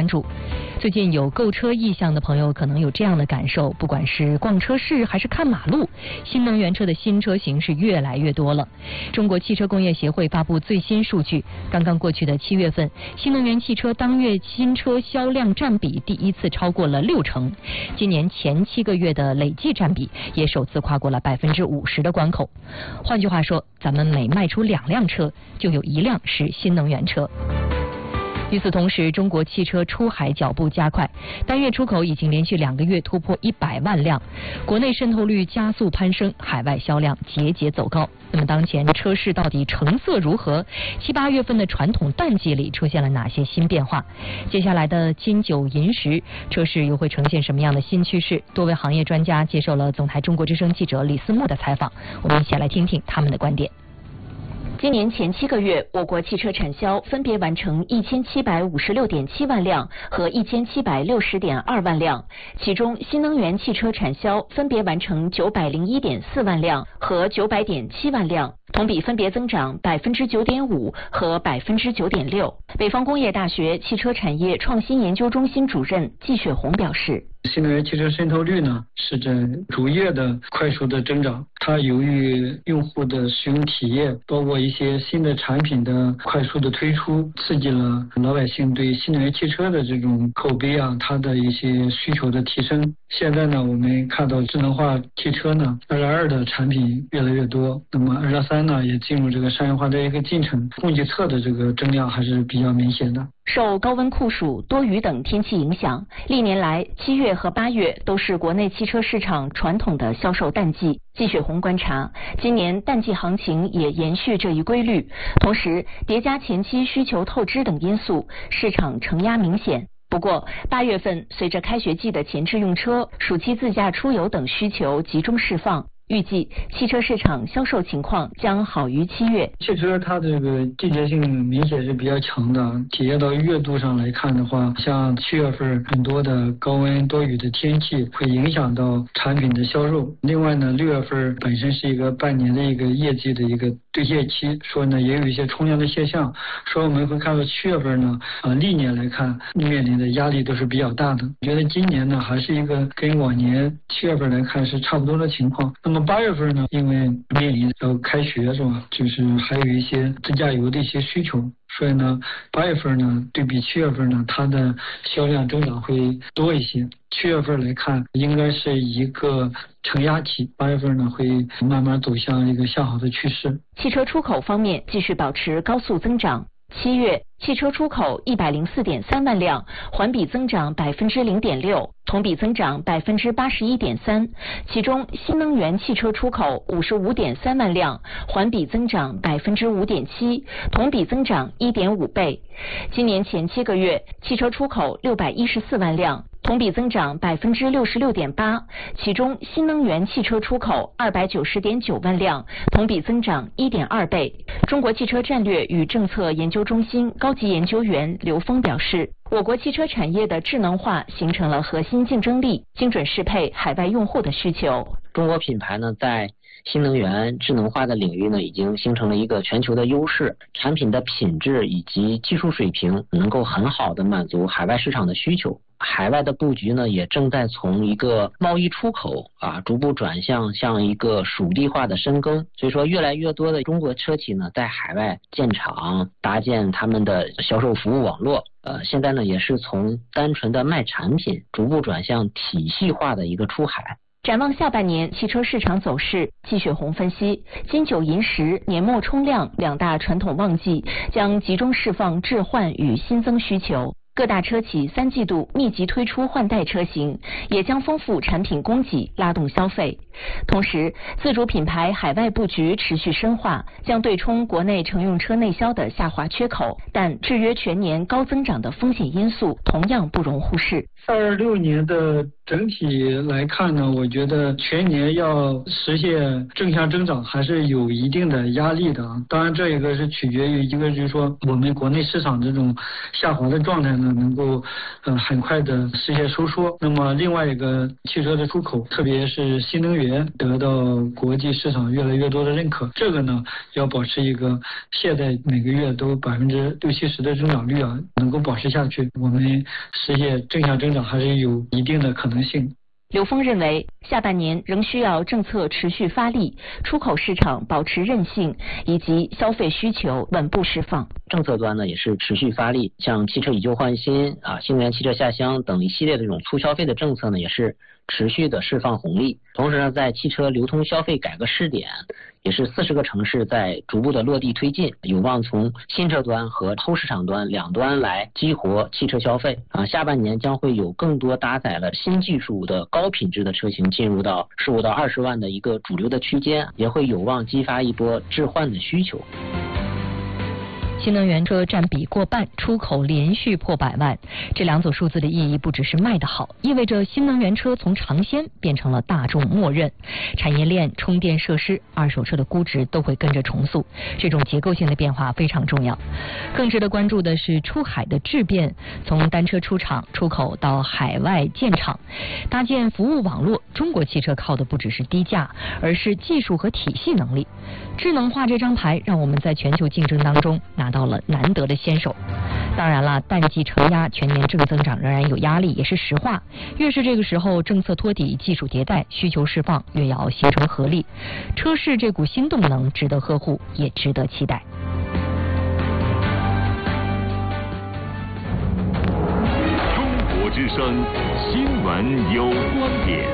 关注。最近有购车意向的朋友可能有这样的感受，不管是逛车市还是看马路，新能源车的新车型是越来越多了。中国汽车工业协会发布最新数据，刚刚过去的7月份，新能源汽车当月新车销量占比第一次超过了60%，今年前7个月的累计占比也首次跨过了50%的关口。换句话说，咱们每卖出2辆车，就有1辆是新能源车。与此同时，中国汽车出海脚步加快，单月出口已经连续2个月突破100万辆，国内渗透率加速攀升，海外销量节节走高。那么当前车市到底成色如何？7、8月份的传统淡季里出现了哪些新变化？接下来的金九银十，车市又会呈现什么样的新趋势？多位行业专家接受了总台中国之声记者李思木的采访，我们一起来听听他们的观点。 今年前7个月，我国汽车产销分别完成1756.7万辆和1760.2万辆，其中新能源汽车产销分别完成901.4万辆和900.7万辆，同比分别增长9.5%和9.6%。北方工业大学汽车产业创新研究中心主任季雪红表示， 新能源汽车渗透率呢是在逐月的快速的增长，它由于用户的使用体验，包括一些新的产品的快速的推出，刺激了老百姓对新能源汽车的这种口碑啊，它的一些需求的提升。现在呢，我们看到智能化汽车呢，2.2的产品越来越多，那么2.3呢也进入这个商业化的一个进程，供给侧的这个增量还是比较明显的。 受高温酷暑、多雨等天气影响，历年来7月和8月都是国内汽车市场传统的销售淡季。季雪红观察，今年淡季行情也延续这一规律，同时叠加前期需求透支等因素，市场承压明显。不过8月份随着开学季的前置用车、暑期自驾出游等需求集中释放，预计汽车市场销售情况将好于7月。 汽车它这个季节性明显是比较强的，体验到月度上来看的话，像7月份很多的高温多雨的天气会影响到产品的销售。另外呢，6月份本身是一个半年的一个业绩的一个兑现期，所以呢也有一些冲量的现象，所以我们会看到7月份呢，历年来看面临的压力都是比较大的。我觉得今年呢还是一个跟往年7月份来看是差不多的情况。那么8月份呢，因为面临要开学是吧，就是还有一些自驾游的一些需求，所以呢8月份呢对比7月份呢，它的销量增长会多一些。7月份来看应该是一个承压期，8月份呢会慢慢走向一个向好的趋势。 汽车出口方面继续保持高速增长。7月汽车出口104.3万辆，环比增长0.6%，同比增长81.3%。其中新能源汽车出口55.3万辆，环比增长5.7%，同比增长1.5倍。今年前7个月，汽车出口614万辆，同比增长66.8%，其中新能源汽车出口290.9万辆，同比增长1.2倍。中国汽车战略与政策研究中心高级研究员刘峰表示，我国汽车产业的智能化形成了核心竞争力，精准适配海外用户的需求。 中国品牌呢，在新能源智能化的领域呢，已经形成了一个全球的优势，产品的品质以及技术水平能够很好的满足海外市场的需求。海外的布局呢，也正在从一个贸易出口逐步转向一个属地化的深耕。所以说，越来越多的中国车企呢，在海外建厂，搭建他们的销售服务网络。现在呢，也是从单纯的卖产品，逐步转向体系化的一个出海。 展望下半年汽车市场走势，季雪红分析，金九银十、年末冲量2大传统旺季将集中释放置换与新增需求。各大车企3季度密集推出换代车型，也将丰富产品供给，拉动消费。同时，自主品牌海外布局持续深化，将对冲国内乘用车内销的下滑缺口，但制约全年高增长的风险因素同样不容忽视。 26年的整体来看呢，我觉得全年要实现正向增长还是有一定的压力的。当然这一个是取决于一个就是说我们国内市场这种下滑的状态呢呢能够很快的实现收缩。那么另外一个汽车的出口，特别是新能源得到国际市场越来越多的认可，这个呢要保持一个现在每个月都60%-70%的增长率啊，能够保持下去，我们实现正向增长还是有一定的可能性。 刘峰认为，下半年仍需要政策持续发力，出口市场保持韧性，以及消费需求稳步释放。 政策端呢也是持续发力，像汽车以旧换新新能源汽车下乡等一系列的这种促消费的政策呢，也是持续的释放红利。同时呢，在汽车流通消费改革试点，也是40个城市在逐步的落地推进，有望从新车端和后市场端两端来激活汽车消费。下半年将会有更多搭载了新技术的高品质的车型进入到15到20万的一个主流的区间，也会有望激发一波置换的需求。 新能源车占比过半，出口连续破100万，这两组数字的意义不只是卖得好，意味着新能源车从尝鲜变成了大众默认，产业链、充电设施、二手车的估值都会跟着重塑，这种结构性的变化非常重要。更值得关注的是出海的质变，从单车出厂、出口到海外建厂，搭建服务网络，中国汽车靠的不只是低价，而是技术和体系能力。智能化这张牌让我们在全球竞争当中拿到了难得的先手。当然了，淡季承压，全年正增长仍然有压力，也是实话。越是这个时候，政策托底、技术迭代、需求释放，越要形成合力。车市这股新动能值得呵护，也值得期待。 中国之声新闻有观点。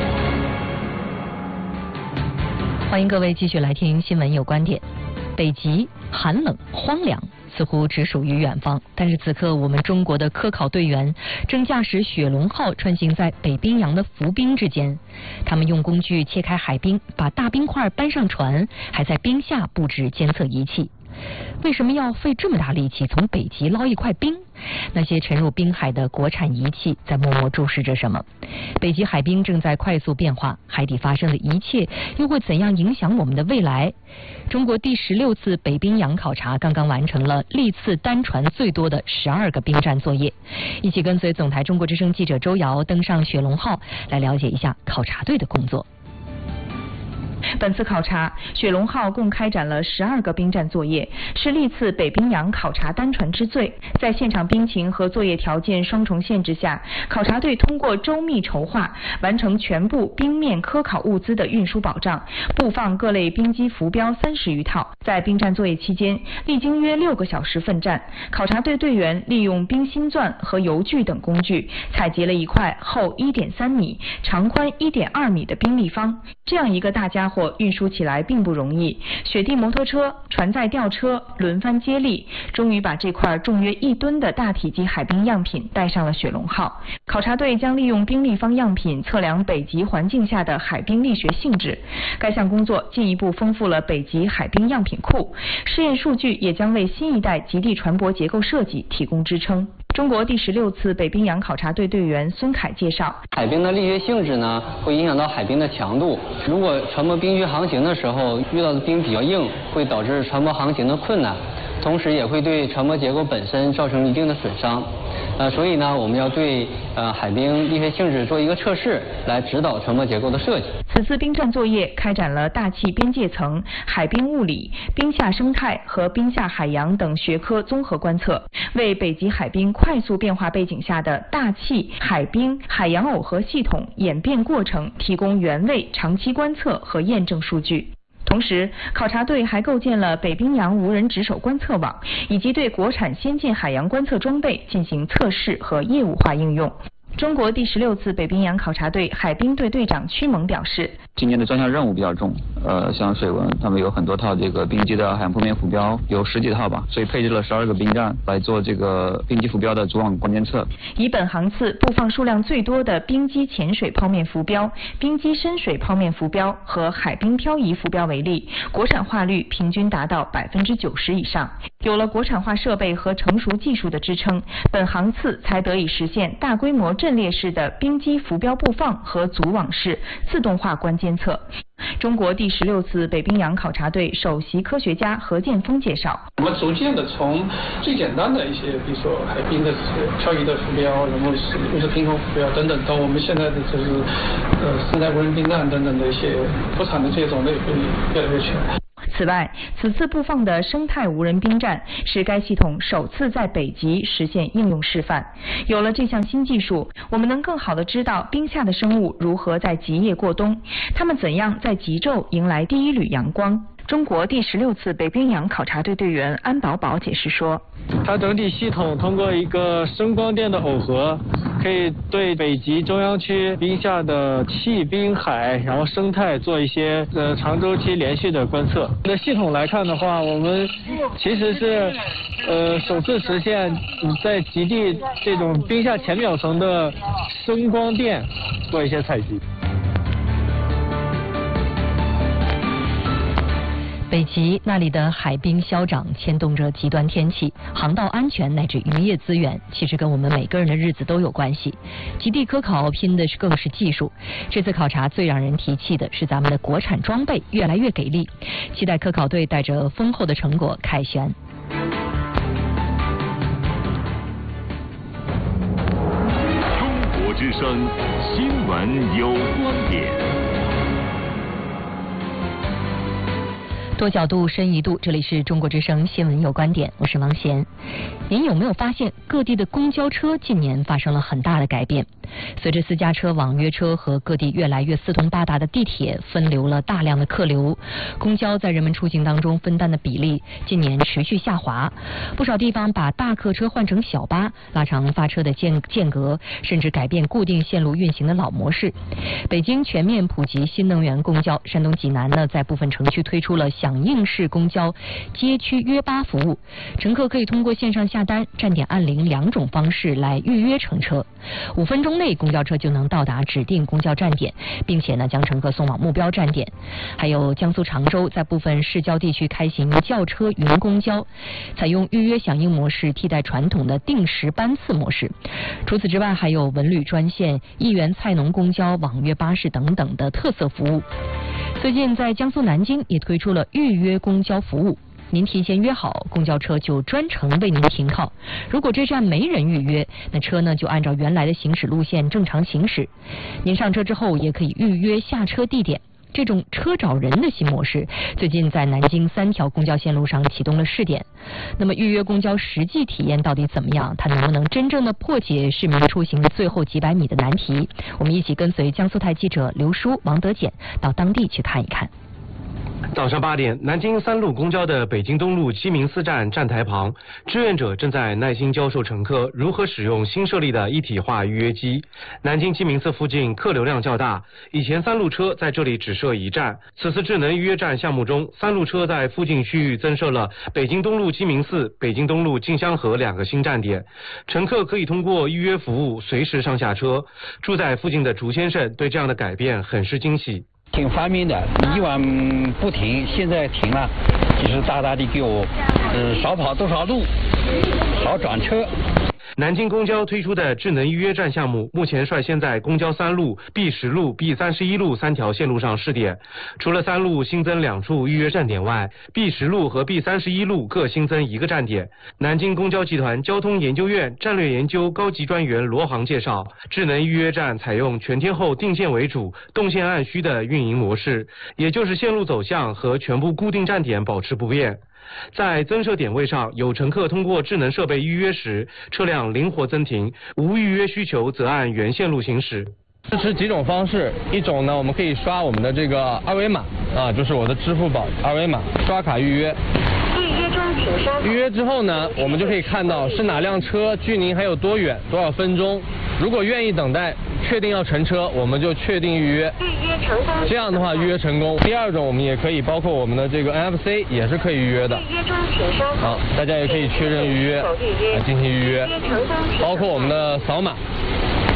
欢迎各位继续来听新闻有观点。北极寒冷荒凉，似乎只属于远方，但是此刻我们中国的科考队员正驾驶雪龙号穿行在北冰洋的浮冰之间，他们用工具切开海冰，把大冰块搬上船，还在冰下布置监测仪器。为什么要费这么大力气从北极捞一块冰？那些沉入冰海的国产仪器在默默注视着什么？北极海冰正在快速变化，海底发生的一切又会怎样影响我们的未来？中国第16次北冰洋考察刚刚完成了历次单船最多的12个冰站作业。一起跟随总台中国之声记者周瑶登上雪龙号，来了解一下考察队的工作。 本次考察，雪龙号共开展了12个冰站作业，是历次北冰洋考察单船之最。在现场冰情和作业条件双重限制下，考察队通过周密筹划，完成全部冰面科考物资的运输保障，布放各类冰机浮标30余套。在冰站作业期间，历经约6个小时奋战，考察队队员利用冰心钻和油锯等工具，采集了一块厚1.3米、长宽1.2米的冰立方。这样一个大家伙运输起来并不容易，雪地摩托车、船载吊车轮番接力，终于把这块重约1吨的大体积海冰样品带上了雪龙号。考察队将利用冰立方样品测量北极环境下的海冰力学性质。该项工作进一步丰富了北极海冰样品库，试验数据也将为新一代极地船舶结构设计提供支撑。中国第16次北冰洋考察队队员孙凯介绍， 海冰的力学性质呢，会影响到海冰的强度。如果船舶冰区航行的时候遇到的冰比较硬，会导致船舶航行的困难，同时也会对船舶结构本身造成一定的损伤。所以呢，我们要对海冰力学性质做一个测试，来指导船舶结构的设计。 此次冰站作业开展了大气边界层、海冰物理、冰下生态和冰下海洋等学科综合观测，为北极海冰快速变化背景下的大气、海冰、海洋耦合系统演变过程提供原位长期观测和验证数据。同时，考察队还构建了北冰洋无人值守观测网，以及对国产先进海洋观测装备进行测试和业务化应用。中国第16次北冰洋考察队海冰队队长屈蒙表示， 今年的专项任务比较重，像水文，他们有很多套这个冰机的海洋铺面浮标，有10几套吧，所以配置了12个冰站来做这个冰机浮标的主网关监测。 以本航次布放数量最多的冰机潜水泡面浮标、冰机深水泡面浮标和海冰漂移浮标为例，国产化率平均达到90%以上。有了国产化设备和成熟技术的支撑，本航次才得以实现大规模阵列式的冰机浮标布放和组网式自动化关监测。 中国第16次北冰洋考察队首席科学家何建峰介绍， 我们逐渐的从最简单的一些，比如说海冰的漂移的浮标，然后物质平衡浮标等等，到我们现在的就是生态无人冰站等等的一些国产的这些种类会越来越全。 此外，此次布放的生态无人冰站是该系统首次在北极实现应用示范。有了这项新技术，我们能更好地知道冰下的生物如何在极夜过冬，它们怎样在极昼迎来第一缕阳光。中国第16次北冰洋考察队队员安宝宝解释说， 它整体系统通过一个声光电的耦合，可以对北极中央区冰下的气、冰海，然后生态做一些长周期连续的观测。的系统来看的话，我们其实是首次实现在极地这种冰下浅表层的声光电做一些采集。 北极那里的海冰消长牵动着极端天气、航道安全乃至渔业资源，其实跟我们每个人的日子都有关系。极地科考拼的更是技术。这次考察最让人提气的是咱们的国产装备越来越给力，期待科考队带着丰厚的成果凯旋。 中国之声新闻有观点。 多角度，深一度，这里是中国之声新闻有观点，我是王贤。您有没有发现各地的公交车近年发生了很大的改变？随着私家车、网约车和各地越来越四通八达的地铁分流了大量的客流，公交在人们出行当中分担的比例近年持续下滑。不少地方把大客车换成小巴，拉长发车的间隔，甚至改变固定线路运行的老模式。北京全面普及新能源公交，山东济南呢在部分城区推出了响应式公交街区约巴服务，乘客可以通过线上下单、站点按铃2种方式来预约乘车，5分钟内公交车就能到达指定公交站点，并且呢将乘客送往目标站点。还有江苏常州在部分市郊地区开行轿车云公交，采用预约响应模式替代传统的定时班次模式。除此之外，还有文旅专线、一元菜农公交、网约巴士等等的特色服务。最近在江苏南京也推出了预约公交服务，您提前约好，公交车就专程为您停靠。如果这站没人预约，那车呢就按照原来的行驶路线正常行驶。您上车之后也可以预约下车地点。这种车找人的新模式，最近在南京3条公交线路上启动了试点。那么预约公交实际体验到底怎么样？它能不能真正的破解市民出行的最后几百米的难题？我们一起跟随江苏台记者刘舒、王德简到当地去看一看。 早上8点，南京3路公交的北京东路鸡鸣寺站站台旁，志愿者正在耐心教授乘客如何使用新设立的一体化预约机。南京鸡鸣寺附近客流量较大，以前3路车在这里只设1站。此次智能预约站项目中，3路车在附近区域增设了北京东路鸡鸣寺、北京东路静香河2个新站点，乘客可以通过预约服务随时上下车。住在附近的竹先生对这样的改变很是惊喜。 挺方便的，以往不停，现在停了，就是大大的给我少跑多少路，少转车。 南京公交推出的智能预约站项目，目前率先在公交3路、B10路、B31路3条线路上试点。除了3路新增2处预约站点外，B10路和 B31路各新增1个站点。南京公交集团交通研究院战略研究高级专员罗航介绍，智能预约站采用全天候定线为主、动线按需的运营模式，也就是线路走向和全部固定站点保持不变。在增设点位上，有乘客通过智能设备预约时，车辆灵活增停，无预约需求则按原线路行驶。 支持几种方式，一种呢，我们可以刷我们的这个二维码就是我的支付宝二维码，刷卡预约。 预约中请稍。 预约之后呢，我们就可以看到是哪辆车距您还有多远，多少分钟。如果愿意等待，确定要乘车，我们就确定预约。 预约成功。 这样的话，预约成功。第二种，我们也可以包括我们的这个 NFC 也是可以预约的。 预约中请稍。 好，大家也可以确认预约，来进行预约。包括我们的扫码。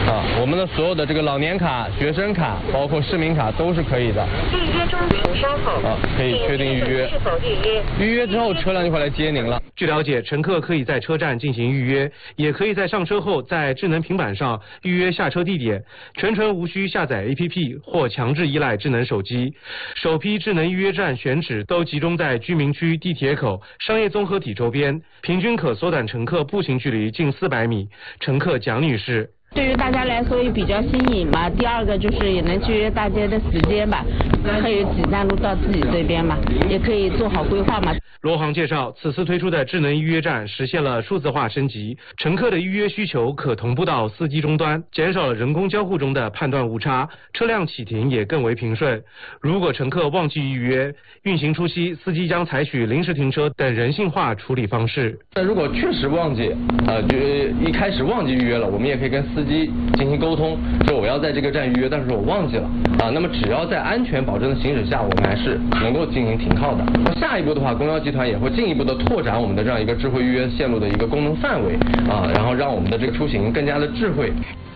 我们的所有的这个老年卡、学生卡，包括市民卡都是可以的。 预约中，请稍后。 可以确定预约。 是否预约？ 预约之后，车辆就会来接您了。 据了解，乘客可以在车站进行预约，也可以在上车后在智能平板上预约下车地点，全程无需下载 APP 或强制依赖智能手机。首批智能预约站选址都集中在居民区、地铁口、商业综合体周边，平均可缩短乘客步行距离近400米。乘客蒋女士。 对于大家来说也比较新颖吧，第二个就是也能节约大家的时间吧，可以几站路到自己这边嘛，也可以做好规划嘛。 罗航介绍，此次推出的智能预约站实现了数字化升级，乘客的预约需求可同步到司机终端，减少了人工交互中的判断误差，车辆启停也更为平顺。如果乘客忘记预约，运行初期司机将采取临时停车等人性化处理方式。 那如果确实忘记，就一开始忘记预约了，我们也可以跟司机进行沟通，说我要在这个站预约，但是我忘记了那么只要在安全保证的行驶下，我们还是能够进行停靠的。那下一步的话，公交集团也会进一步的拓展我们的这样一个智慧预约线路的一个功能范围然后让我们的这个出行更加的智慧。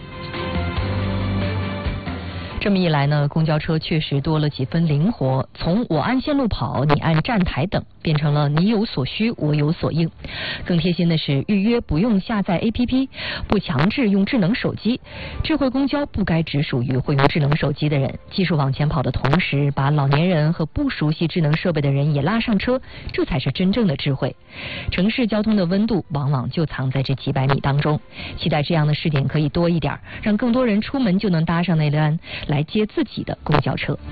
这么一来呢，公交车确实多了几分灵活，从我按线路跑，你按站台等，变成了你有所需，我有所应。更贴心的是，预约不用下载 APP， 不强制用智能手机。智慧公交不该只属于会用智能手机的人，技术往前跑的同时，把老年人和不熟悉智能设备的人也拉上车，这才是真正的智慧。城市交通的温度往往就藏在这几百米当中，期待这样的试点可以多一点，让更多人出门就能搭上那辆来接自己的公交车。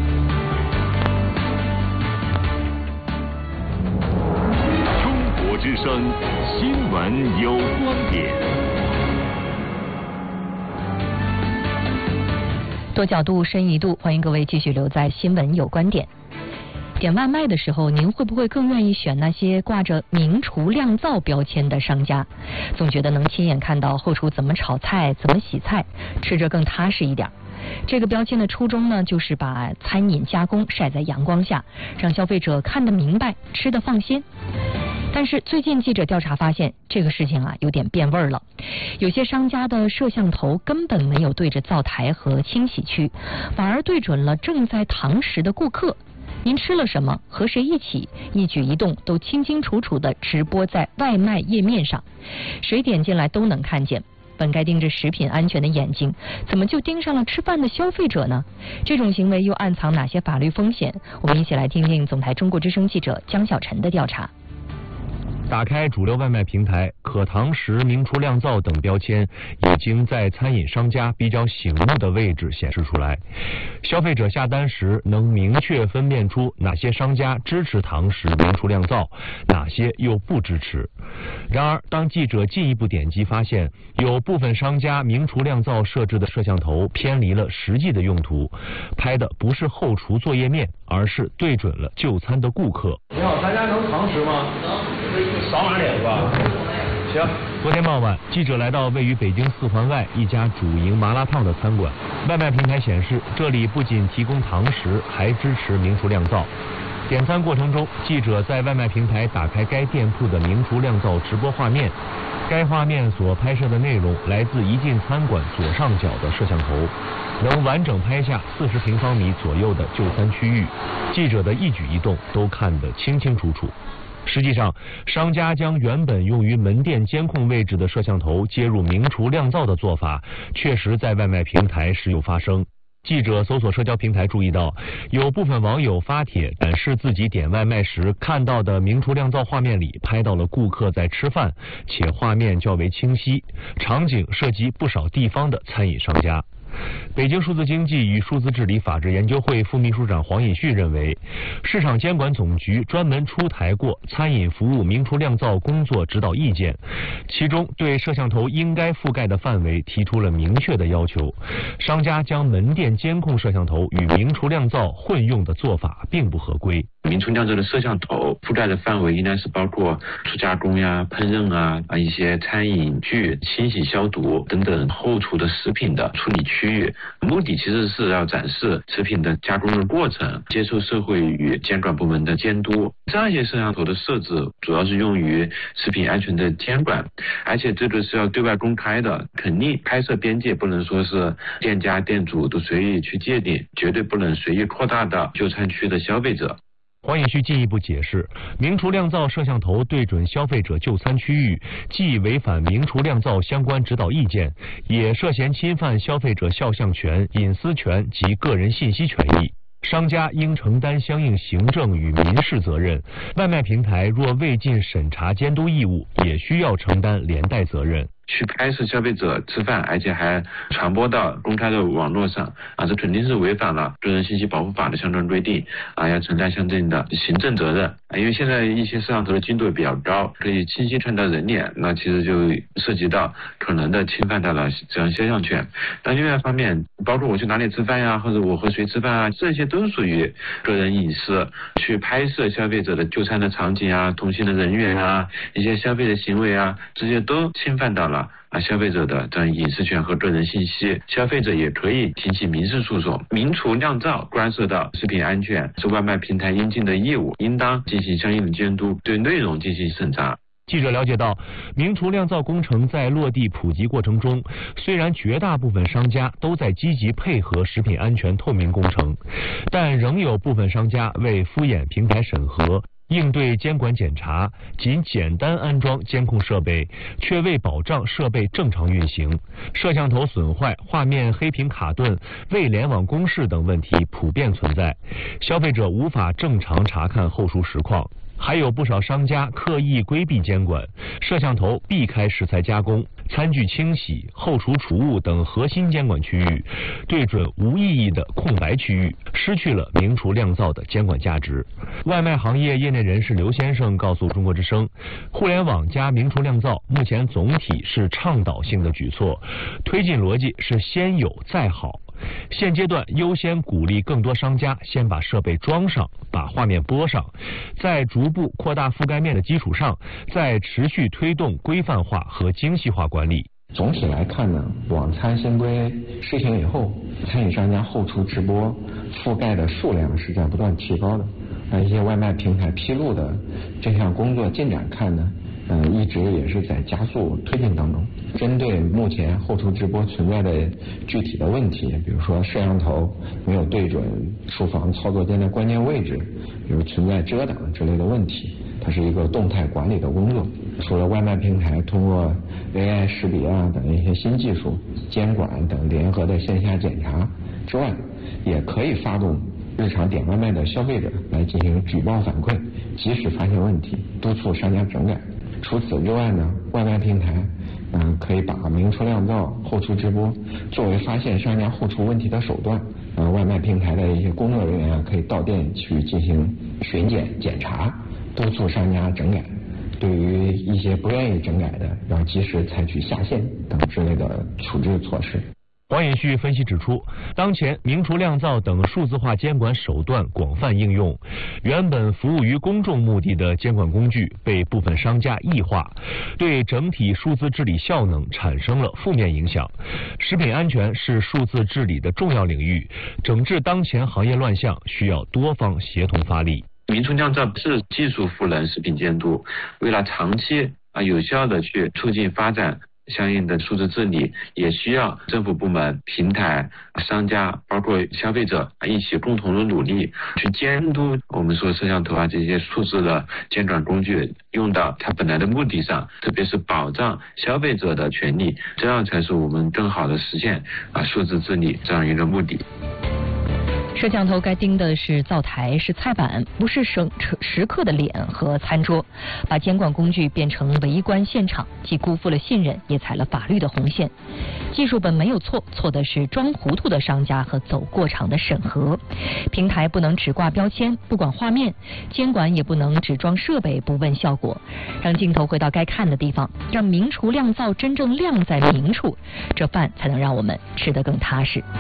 中国之声新闻有观点， 多角度深一度，欢迎各位继续留在新闻有观点。点外卖的时候，您会不会更愿意选那些挂着明厨亮灶标签的商家？总觉得能亲眼看到后厨怎么炒菜、怎么洗菜，吃着更踏实一点。这个标签的初衷呢，就是把餐饮加工晒在阳光下，让消费者看得明白，吃得放心。但是最近记者调查发现，这个事情有点变味儿了。有些商家的摄像头根本没有对着灶台和清洗区，反而对准了正在堂食的顾客。您吃了什么，和谁一起，一举一动都清清楚楚地直播在外卖页面上，谁点进来都能看见。本该盯着食品安全的眼睛，怎么就盯上了吃饭的消费者呢？这种行为又暗藏哪些法律风险？我们一起来听听总台中国之声记者江小晨的调查。 打开主流外卖平台，可堂食、明厨亮灶等标签已经在餐饮商家比较醒目的位置显示出来。消费者下单时能明确分辨出哪些商家支持堂食、明厨亮灶，哪些又不支持。然而，当记者进一步点击发现，有部分商家明厨亮灶设置的摄像头偏离了实际的用途，拍的不是后厨作业面，而是对准了就餐的顾客。 你好，咱家能堂食吗？能。少拿点是吧？行。 昨天傍晚，记者来到位于北京4环外一家主营麻辣烫的餐馆。外卖平台显示，这里不仅提供堂食，还支持明厨亮灶。点餐过程中，记者在外卖平台打开该店铺的明厨亮灶直播画面。该画面所拍摄的内容来自一进餐馆左上角的摄像头，能完整拍下40平方米左右的就餐区域，记者的一举一动都看得清清楚楚。实际上，商家将原本用于门店监控位置的摄像头接入明厨亮灶的做法，确实在外卖平台时有发生。记者搜索社交平台注意到，有部分网友发帖展示自己点外卖时看到的明厨亮灶画面里拍到了顾客在吃饭，且画面较为清晰，场景涉及不少地方的餐饮商家。北京数字经济与数字治理法治研究会副秘书长黄以旭认为，市场监管总局专门出台过餐饮服务明厨亮灶工作指导意见，其中对摄像头应该覆盖的范围提出了明确的要求。商家将门店监控摄像头与明厨亮灶混用的做法并不合规。 明厨亮灶的摄像头覆盖的范围应该是包括初加工呀、烹饪一些餐饮具、清洗消毒等等后厨的食品的处理区。 域，目的其实是要展示食品的加工的过程，接受社会与监管部门的监督。这样一些摄像头的设置主要是用于食品安全的监管，而且这个是要对外公开的，肯定拍摄边界不能说是店家店主都随意去界定，绝对不能随意扩大到就餐区的消费者。 黄颖旭进一步解释，明厨亮灶摄像头对准消费者就餐区域，既违反明厨亮灶相关指导意见，也涉嫌侵犯消费者肖像权、隐私权及个人信息权益。商家应承担相应行政与民事责任，外卖平台若未尽审查监督义务，也需要承担连带责任。 去拍摄消费者吃饭，而且还传播到公开的网络上这肯定是违反了个人信息保护法的相关规定要承担相应的行政责任因为现在一些摄像头的精度也比较高，可以清晰看到人脸，那其实就涉及到可能的侵犯到了这样肖像权。但另外一方面，包括我去哪里吃饭呀，或者我和谁吃饭这些都属于个人隐私。去拍摄消费者的就餐的场景同行的人员一些消费的行为这些都侵犯到了消费者的这样隐私权和个人信息，消费者也可以提起民事诉讼。明厨亮灶关涉到食品安全，是外卖平台应尽的义务，应当进行相应的监督，对内容进行审查。 记者了解到，明厨亮灶工程在落地普及过程中，虽然绝大部分商家都在积极配合食品安全透明工程，但仍有部分商家为敷衍平台审核，应对监管检查，仅简单安装监控设备，却未保障设备正常运行，摄像头损坏、画面黑屏卡顿、未联网公示等问题普遍存在，消费者无法正常查看后厨实况。还有不少商家刻意规避监管，摄像头避开食材加工、餐具清洗、后厨储物等核心监管区域，对准无意义的空白区域，失去了明厨亮灶的监管价值。外卖行业业内人士刘先生告诉中国之声，互联网加明厨亮灶目前总体是倡导性的举措，推进逻辑是先有再好。现阶段优先鼓励更多商家先把设备装上，把画面播上，在逐步扩大覆盖面的基础上，再持续推动规范化和精细化管理。 总体来看呢，网餐新规施行以后，餐饮商家后厨直播覆盖的数量是在不断提高的。一些外卖平台披露的这项工作进展看呢，一直也是在加速推进当中。针对目前后厨直播存在的具体的问题，比如说摄像头没有对准厨房操作间的关键位置，比如存在遮挡之类的问题，它是一个动态管理的工作。除了外卖平台通过 AI 识别等一些新技术、监管等联合的线下检查之外，也可以发动日常点外卖的消费者来进行举报反馈，及时发现问题，督促商家整改。除此之外呢，外卖平台可以把明厨亮灶后厨直播作为发现商家后厨问题的手段。外卖平台的一些工作人员可以到店去进行巡检检查，督促商家整改。对于一些不愿意整改的，要及时采取下线等之类的处置措施。 黄颖旭分析指出，当前明厨亮灶等数字化监管手段广泛应用，原本服务于公众目的的监管工具被部分商家异化，对整体数字治理效能产生了负面影响。食品安全是数字治理的重要领域，整治当前行业乱象需要多方协同发力。 明厨亮灶是技术赋能食品监督，为了长期有效的去促进发展相应的数字治理，也需要政府部门、平台、商家，包括消费者一起共同的努力，去监督我们说摄像头这些数字的监管工具用到它本来的目的上，特别是保障消费者的权利，这样才是我们更好的实现数字治理这样一个目的。 摄像头该盯的是灶台，是菜板，不是食客的脸和餐桌。把监管工具变成围观现场，既辜负了信任，也踩了法律的红线。技术本没有错，错的是装糊涂的商家和走过场的审核。平台不能只挂标签，不管画面；监管也不能只装设备，不问效果。让镜头回到该看的地方，让明厨亮灶真正亮在明处，这饭才能让我们吃得更踏实。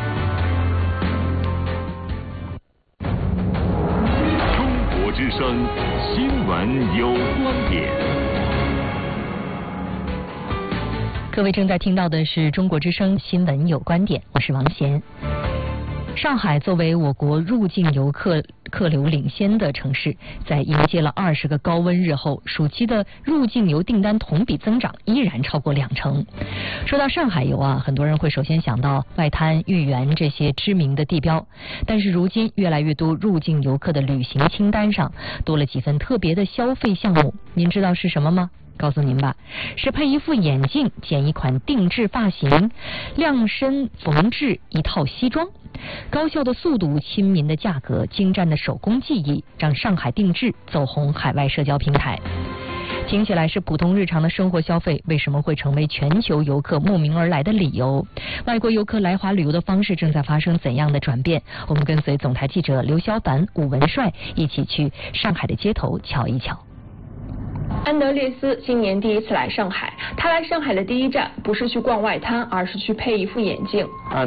之声新闻有观点。 各位正在听到的是中国之声新闻有观点，我是王贤。上海作为我国入境游客客流领先的城市，在迎接了20个高温日后，暑期的入境游订单同比增长依然超过20%。说到上海游很多人会首先想到外滩、豫园这些知名的地标，但是如今越来越多入境游客的旅行清单上多了几份特别的消费项目，您知道是什么吗？告诉您吧，是配一副眼镜、剪一款定制发型、量身缝制一套西装。高效的速度、亲民的价格、精湛的手工技艺，让上海定制走红海外社交平台。听起来是普通日常的生活消费，为什么会成为全球游客慕名而来的理由？外国游客来华旅游的方式正在发生怎样的转变？我们跟随总台记者刘小凡、武文帅一起去上海的街头瞧一瞧。 安德烈斯今年第一次来上海，他来上海的第一站不是去逛外滩，而是去配一副眼镜。 我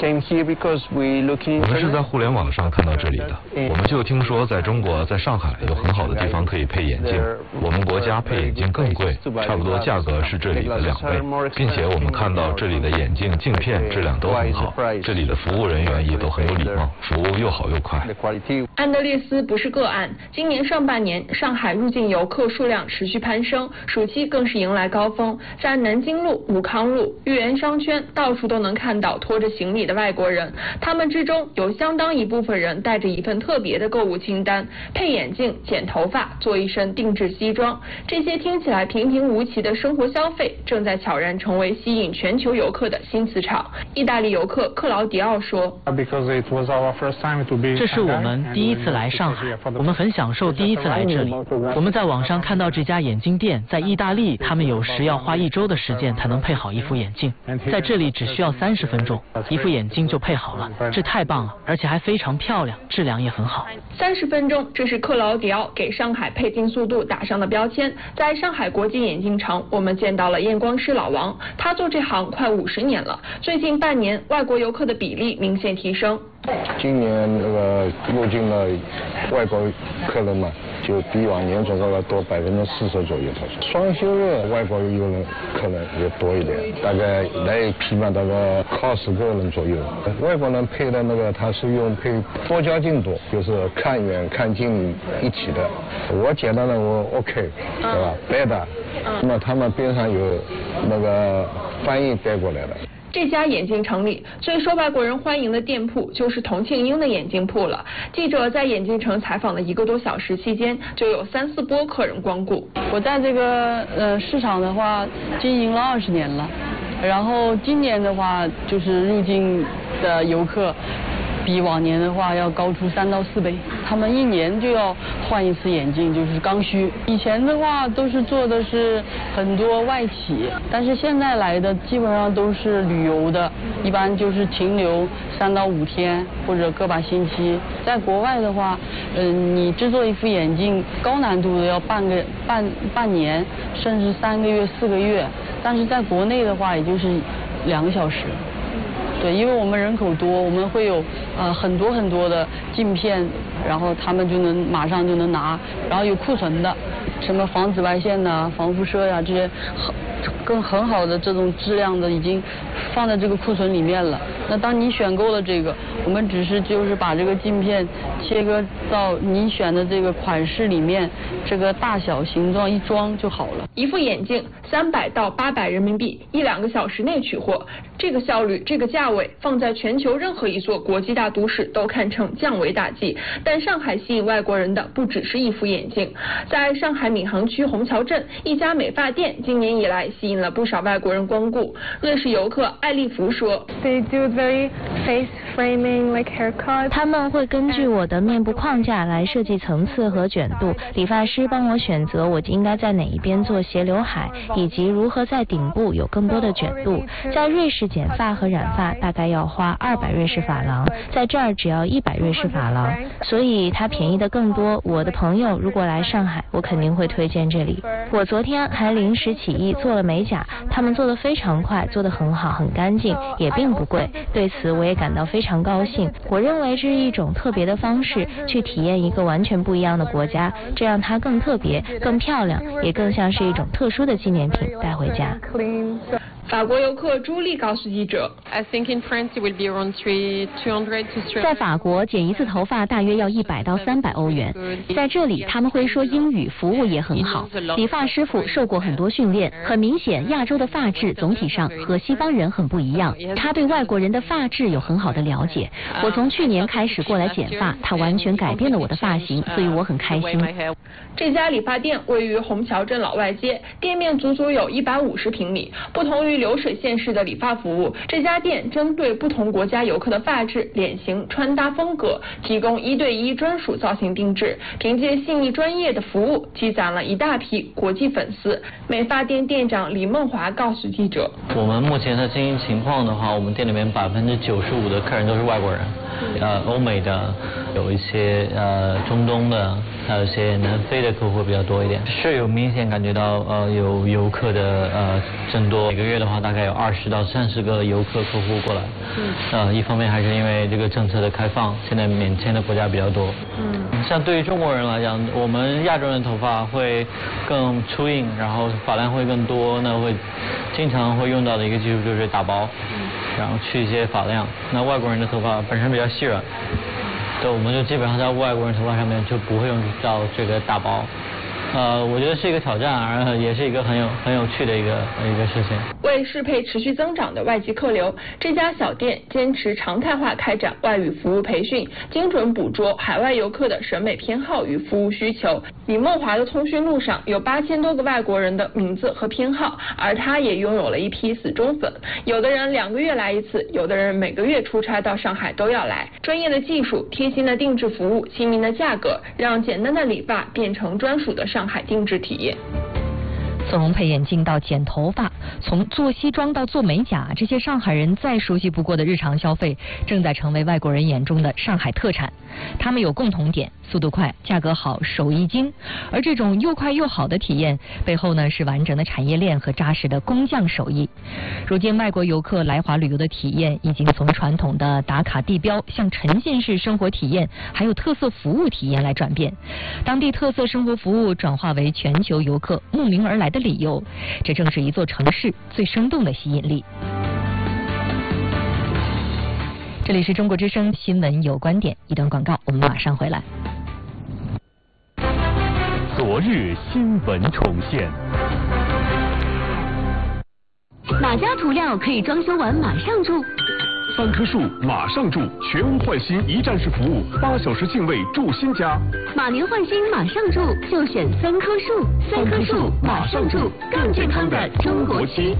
们是在互联网上看到这里的，我们就听说在中国，在上海有很好的地方可以配眼镜。我们国家配眼镜更贵，差不多价格是这里的2倍，并且我们看到这里的眼镜镜片质量都很好，这里的服务人员也都很有礼貌，服务又好又快。 安德烈斯不是个案，今年上半年上海入境游客数量持续攀升，暑期更是迎来高峰。在南京路、武康路、豫园商圈，到处都能看到拖着行李的外国人，他们之中有相当一部分人带着一份特别的购物清单，配眼镜、剪头发、做一身定制西装。这些听起来平平无奇的生活消费，正在悄然成为吸引全球游客的新磁场。意大利游客克劳迪奥说：“ 这是我们第一次来上海，我们很享受第一次来这里。我们在网上看到这家眼镜店，在意大利他们有时要花1周的时间才能配好一副眼镜，在这里只需要30分钟，一副眼镜就配好了，这太棒了，而且还非常漂亮，质量也很好。 30分钟，这是克劳迪奥给上海配镜速度打上的标签。在上海国际眼镜城，我们见到了验光师老王，他做这行快50年了，最近半年外国游客的比例明显提升。 今年入境的外国客人嘛，就比往年总共要多40%左右。双休日外国游人客人也多一点，大概来批嘛，大概20个人左右。外国人配的他是用配多焦镜多，就是看远看近一起的。我简单的我 OK， 对吧？白的，那么他们边上有翻译带过来的。 这家眼镜城里最受外国人欢迎的店铺就是童庆英的眼镜铺了。记者在眼镜城采访的1个多小时期间，就有3、4波客人光顾。 我在这个市场的话经营了20年了，然后今年的话就是入境的游客比往年的话要高出3到4倍，他们1年就要换一次眼镜，就是刚需。以前的话都是做的是很多外企，但是现在来的基本上都是旅游的，一般就是停留3到5天或者个把星期。在国外的话，你制作一副眼镜高难度的要半年，甚至3个月、4个月，但是在国内的话也就是2个小时。对，因为我们人口多，我们会有很多的镜片，然后他们马上就能拿，然后有库存的，什么防紫外线呐、防辐射呀、这些很好的这种质量的已经放在这个库存里面了。那当你选购了这个，我们就是把这个镜片切割到你选的这个款式里面，这个大小形状一装就好了。 一副眼镜300到800人民币，1、2个小时内取货，这个效率，这个价位，放在全球任何一座国际大都市都堪称降维打击。但上海吸引外国人的不只是一副眼镜，在上海闵行区虹桥镇一家美发店，今年以来吸引了不少外国人光顾。瑞士游客艾丽芙说：“ 他们会根据我的面部框架来设计层次和卷度，理发师帮我选择我应该在哪一边做斜刘海，以及如何在顶部有更多的卷度。在瑞士剪发和染发大概要花200瑞士法郎，在这儿只要100瑞士法郎，所以它便宜的更多。我的朋友如果来上海，我肯定会推荐这里。我昨天还临时起意做了美甲，他们做得非常快，做得很好，很干净，也并不贵。对此我也感到非常高兴。我认为这是一种特别的方式，去体验一个完全不一样的国家，这让它更特别、更漂亮，也更像是一种特殊的纪念品带回家。” 法国游客朱莉告诉记者 I think in France it will be around 200 to 300. 在法国剪一次头发大约要100到300欧元，在这里他们会说英语，服务也很好，理发师傅受过很多训练。很明显，亚洲的发质总体上和西方人很不一样，他对外国人的发质有很好的了解。我从去年开始过来剪发，他完全改变了我的发型，所以我很开心。 这家理发店位于虹桥镇老外街，店面足足有150平米。不同于流水线式的理发服务，这家店针对不同国家游客的发质、脸型、穿搭风格，提供1对1专属造型定制。凭借细腻专业的服务，积攒了一大批国际粉丝。美发店店长李梦华告诉记者：“ 我们目前的经营情况的话，我们店里面95%的客人都是外国人。”欧美的，有一些中东的，还有一些南非的客户比较多一点，是有明显感觉到有游客的增多，每个月的话大概有20到30个游客客户过来。一方面还是因为这个政策的开放，现在免签的国家比较多。像对于中国人来讲，我们亚洲人的头发会更粗硬，然后发量会更多，那会经常会用到的一个技术就是打薄。然后去一些发量，那外国人的头发本身比较细软，对，我们就基本上在外国人头发上面就不会用到这个打薄。我觉得是一个挑战，也是一个很有趣的一个事情。 为适配持续增长的外籍客流，这家小店坚持常态化开展外语服务培训，精准捕捉海外游客的审美偏好与服务需求。李梦华的通讯录上有8000多个外国人的名字和偏好，而他也拥有了一批死忠粉。有的人2个月来一次，有的人每个月出差到上海都要来。专业的技术、贴心的定制服务、亲民的价格，让简单的理发变成专属的上海定制体验。 从配眼镜到剪头发，从做西装到做美甲，这些上海人再熟悉不过的日常消费，正在成为外国人眼中的上海特产。他们有共同点，速度快，价格好，手艺精。而这种又快又好的体验背后呢，是完整的产业链和扎实的工匠手艺。如今外国游客来华旅游的体验已经从传统的打卡地标向沉浸式生活体验还有特色服务体验来转变，当地特色生活服务转化为全球游客慕名而来的理由，这正是一座城市最生动的吸引力。这里是中国之声新闻有观点，一段广告，我们马上回来。 昨日新闻重现。 哪家涂料可以装修完马上住 ？3棵树马上住，全屋换新一站式服务，8小时净位住新家。 马年换新马上住，就选3棵树，3棵树马上住，更健康的中国区。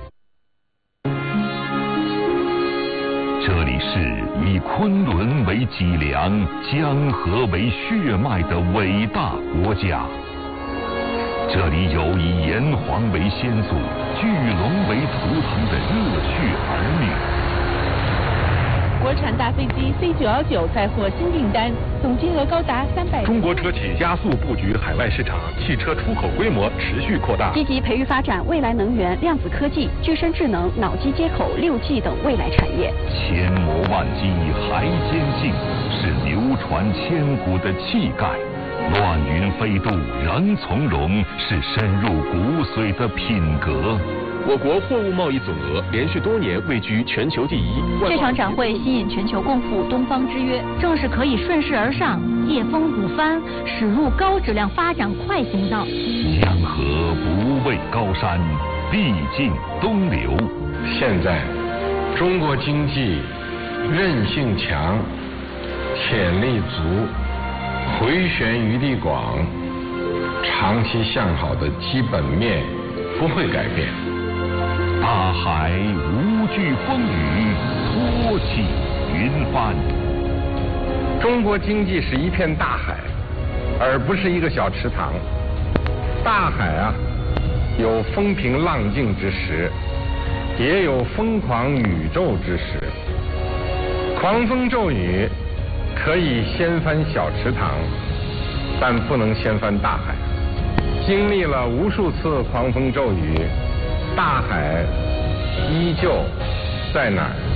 这里是以昆仑为脊梁、江河为血脉的伟大国家。这里有以炎黄为先祖、巨龙为图腾的热血儿女。 国产大飞机 C919 再获新订单，总金额高达300。 中国车企加速布局海外市场，汽车出口规模持续扩大， 积极培育发展未来能源、量子科技、具身智能、脑机接口、6G 等未来产业。 千磨万击还坚劲，是流传千古的气概；乱云飞渡仍从容，是深入骨髓的品格。 我国货物贸易总额连续多年位居全球第一。 这场展会吸引全球共赴东方之约，正是可以顺势而上、借风鼓帆，驶入高质量发展快行道。 江河不畏高山，必尽东流。 现在，中国经济韧性强，潜力足，回旋余地广，长期向好的基本面不会改变。 大海无惧风雨，托起云帆。 中国经济是一片大海，而不是一个小池塘。大海啊，有风平浪静之时，也有疯狂宇宙之时。狂风骤雨可以掀翻小池塘，但不能掀翻大海。经历了无数次狂风骤雨，大海依旧在哪儿？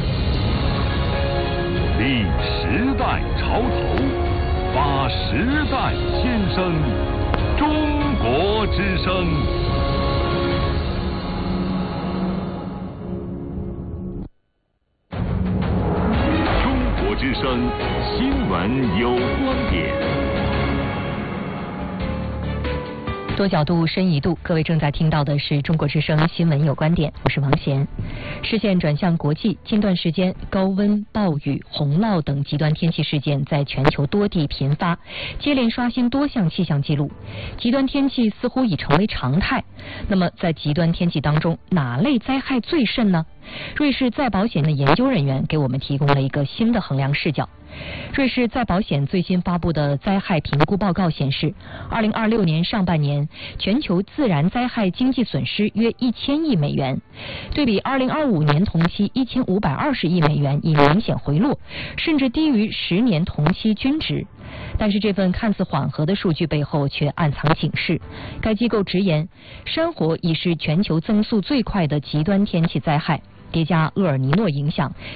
立时代潮头，发时代先声，中国之声。 之声，新闻有观点。 多角度深一度，各位正在听到的是中国之声新闻有观点，我是王贤。视线转向国际，近段时间高温、暴雨、洪涝等极端天气事件在全球多地频发，接连刷新多项气象记录。极端天气似乎已成为常态。那么在极端天气当中，哪类灾害最甚呢？瑞士再保险的研究人员给我们提供了一个新的衡量视角。瑞士再保险最新发布的灾害评估报告显示，2026年上半年全球自然灾害经济损失约1000亿美元，对比2025年同期1520亿美元已明显回落，甚至低于10年同期均值。但是这份看似缓和的数据背后却暗藏警示。该机构直言，山火已是全球增速最快的极端天气灾害。叠加厄尔尼诺影响，